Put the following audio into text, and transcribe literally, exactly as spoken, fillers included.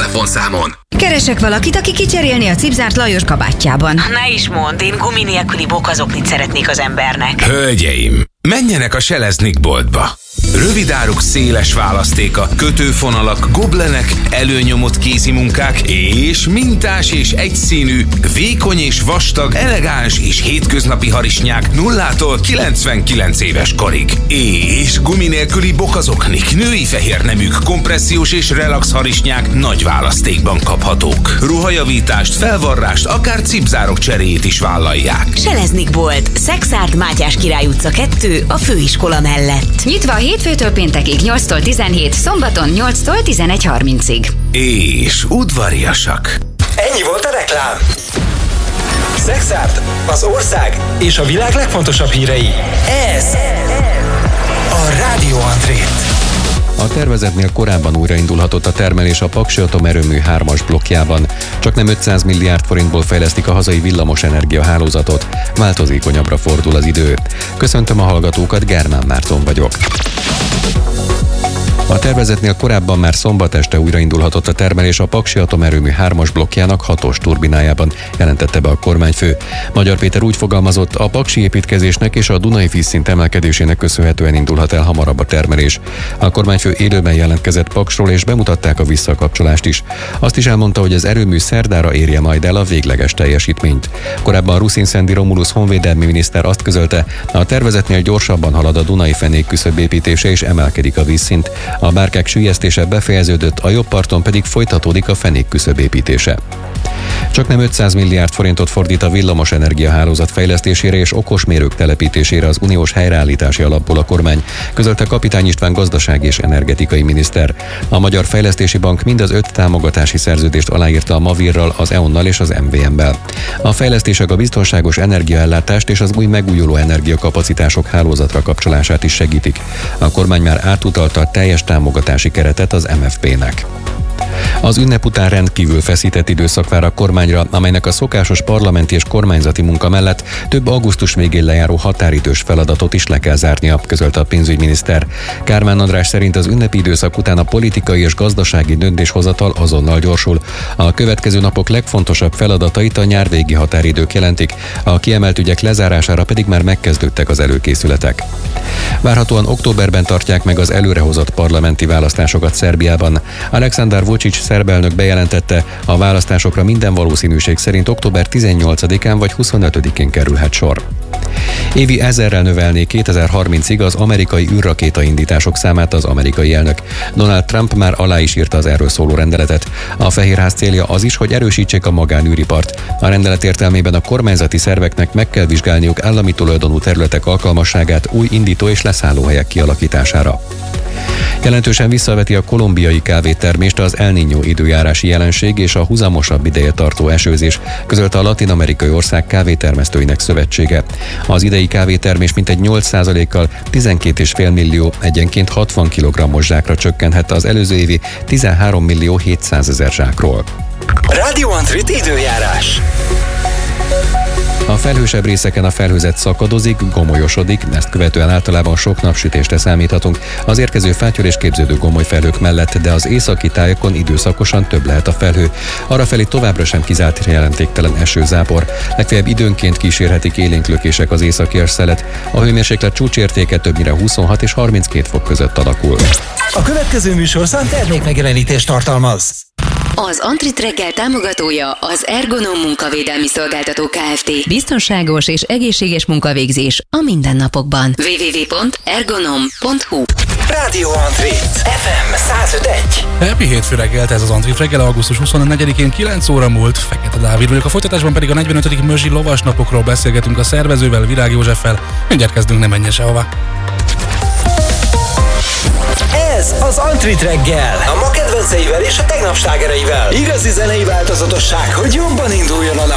telefonszámon. Keresek valakit, aki kicserélni a cipzárt Lajos kabátjában. Ne is mondd, én gumi nélküli bokazoknit szeretnék az embernek. Hölgyeim, menjenek a Seleznick boltba. Rövidáruk széles választéka, kötőfonalak, goblenek, előnyomott kézimunkák és mintás és egyszínű, vékony és vastag, elegáns és hétköznapi harisnyák nullától kilencvenkilenc éves korig. És gumi nélküli bokazoknik, női fehérneműk, kompressziós és relax harisnyák nagy választékban kaphatók. Ruhajavítást, felvarrást, akár cipzárok cseréjét is vállalják. Seleznick bolt, Szekszárd, Mátyás Király utca kettő, a főiskola mellett. Nyitva hétfőtől péntekig nyolctól tizenhét, szombaton nyolctól tizenegy harmincig. És udvariasak. Ennyi volt a reklám. Szekszárd, az ország és a világ legfontosabb hírei. Ez a Rádió Antrét. A tervezetnél korábban újraindulhatott a termelés a Paksi Atomerőmű hármas blokkjában. Csak nem ötszáz milliárd forintból fejlesztik a hazai villamosenergia hálózatot. Változékonyabbra fordul az idő. Köszöntöm a hallgatókat, Germán Márton vagyok. A tervezetnél korábban már szombat este újraindulhatott a termelés a Paksi Atomerőmű hármas blokkjának hatos turbinájában, jelentette be a kormányfő. Magyar Péter úgy fogalmazott, a paksi építkezésnek és a Dunai vízszint emelkedésének köszönhetően indulhat el hamarabb a termelés. A kormányfő élőben jelentkezett Paksról és bemutatták a visszakapcsolást is. Azt is elmondta, hogy az erőmű szerdára érje majd el a végleges teljesítményt. Korábban Ruszin-Szendi Romulus honvédelmi miniszter azt közölte, a tervezetnél gyorsabban halad a Dunai fenék küszöbépítése és emelkedik a vízszint. A bárkák süllyesztése befejeződött, a jobb parton pedig folytatódik a fenék küszöbépítése. Csak nem ötszáz milliárd forintot fordít a villamosenergia hálózat fejlesztésére és okosmérők telepítésére az uniós helyreállítási alapból a kormány, közölte Kapitány István gazdasági és energetikai miniszter. A Magyar Fejlesztési Bank mind az öt támogatási szerződést aláírta a Mavirral, az é o ennal és az em vé em-bel. A fejlesztések a biztonságos energiaellátást és az új megújuló energiakapacitások hálózatra kapcsolását is segítik. A kormány már átutalta a teljes támogatási keretet az em ef pé-nek. Az ünnep után rendkívül feszített időszak vár a kormányra, amelynek a szokásos parlamenti és kormányzati munka mellett több augusztus végén lejáró határidős feladatot is le kell zárnia, közölte a pénzügyminiszter. Kármán András szerint az ünnepi időszak után a politikai és gazdasági döntéshozatal azonnal gyorsul. A következő napok legfontosabb feladatait a nyárvégi határidők jelentik, a kiemelt ügyek lezárására pedig már megkezdődtek az előkészületek. Várhatóan októberben tartják meg az előrehozott parlamenti választásokat Szerbiában. Aleksandar Vučić szerb elnök bejelentette, a választásokra minden valószínűség szerint október tizennyolcadikán vagy huszonötödikén kerülhet sor. Évi ezerrel növelné kétezer-harmincig az amerikai űrrakéta indítások számát az amerikai elnök. Donald Trump már alá is írta az erről szóló rendeletet. A Fehérház célja az is, hogy erősítsék a magánűripart. A rendelet értelmében a kormányzati szerveknek meg kell vizsgálniuk állami tulajdonú területek alkalmasságát új indító és leszállóhelyek kialakítására. Jelentősen visszaveti a kolumbiai kávétermést az El Niño időjárási jelenség és a huzamosabb ideje tartó esőzés, közölte a latin-amerikai ország kávétermesztőinek szövetsége. Az idei kávétermés mintegy nyolc százalékkal tizenkét egész öt millió, egyenként hatvan kilogrammos zsákra csökkenhette az előző évi tizenhárom millió hétszázezer zsákról. Rádió Antrét időjárás. A felhősebb részeken a felhőzet szakadozik, gomolyosodik, ezt követően általában sok napsütésre számíthatunk az érkező fátyol és képződő gomolyfelhők mellett, de az északi tájakon időszakosan több lehet a felhő. Arrafelé továbbra sem kizárt jelentéktelen esőzápor. Legfeljebb időnként kísérhetik élénk lökések az északi szelet. A hőmérséklet csúcsértéke többnyire huszonhat és harminckét fok között alakul. A következő műsorszám termékmegjelenítést tartalmaz. Az Antrit reggel támogatója az Ergonom munkavédelmi szolgáltató Kft. Biztonságos és egészséges munkavégzés a mindennapokban. double-u double-u double-u pont ergonom pont hu Rádió Antrét, ef em száz öt egy. Happy hétfő reggelt, ez az Antrit reggel, augusztus huszonnegyedikén kilenc óra múlt. Fekete Dávid vagyok. A folytatásban pedig a negyvenötödik Mözsi lovasnapokról beszélgetünk a szervezővel, Virág Józseffel. Mindjárt kezdünk, nem menjen sehova. Ez az Antrit reggel, a ma kedvenceivel és a tegnap slágereivel. Igazi zenei változatosság, hogy jobban induljon a nap.